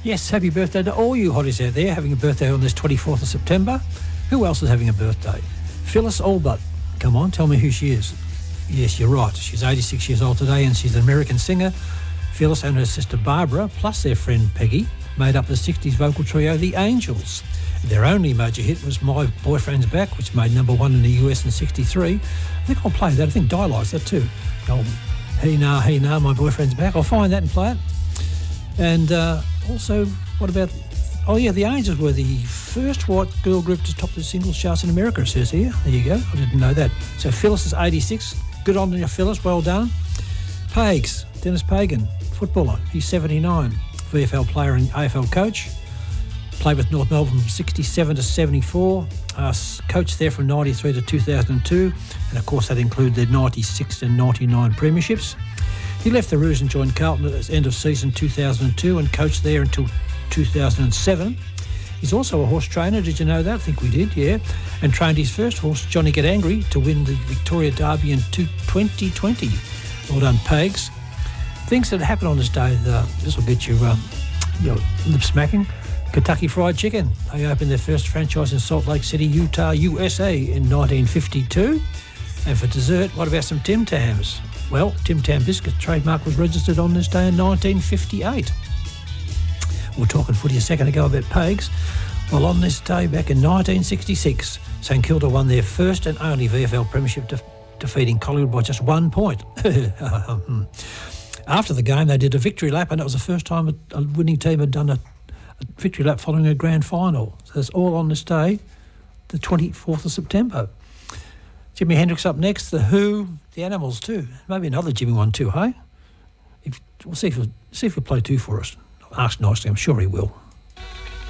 Yes, happy birthday to all you hotties out there having a birthday on this 24th of September. Who else is having a birthday? Phyllis Allbutt. Come on, tell me who she is. Yes, you're right. She's 86 years old today and she's an American singer. Phyllis and her sister Barbara, plus their friend Peggy, made up the 60s vocal trio The Angels. Their only major hit was My Boyfriend's Back, which made number one in the US in 63. I think I'll play that. I think Di likes that too. Oh, Hey Nah, My Boyfriend's Back. I'll find that and play it. And also, what about... Oh, yeah, The Angels were the first white girl group to top the singles charts in America, it says here. There you go. I didn't know that. So Phyllis is 86. Good on you, Phyllis. Well done. Pags, Dennis Pagan, footballer. He's 79. VFL player and AFL coach. Played with North Melbourne from 67 to 74. Coached there from 93 to 2002. And, of course, that included their 96 and 99 premierships. He left the Roos and joined Carlton at the end of season 2002 and coached there until 2007. He's also a horse trainer, did you know that? I think we did, yeah. And trained his first horse, Johnny Get Angry, to win the Victoria Derby in 2020. Well done, Pags. Things that happen on this day, this will get you lip smacking. Kentucky Fried Chicken. They opened their first franchise in Salt Lake City, Utah, USA in 1952. And for dessert, what about some Tim Tams? Well, Tim Tam Biscuit trademark was registered on this day in 1958. We were talking footy a second ago about Pags. Well, on this day back in 1966, St Kilda won their first and only VFL premiership, defeating Collingwood by just 1 point. After the game, they did a victory lap, and it was the first time a winning team had done a victory lap following a grand final. So it's all on this day, the 24th of September. Jimi Hendrix up next, The Who, The Animals too. Maybe another Jimmy one too, hey? We'll see if he'll play two for us. Ask nicely, I'm sure he will.